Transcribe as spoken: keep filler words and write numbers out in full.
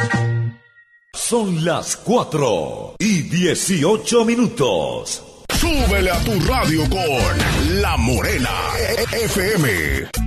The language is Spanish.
Son las cuatro y dieciocho minutos. Súbele a tu radio con La Morena F M.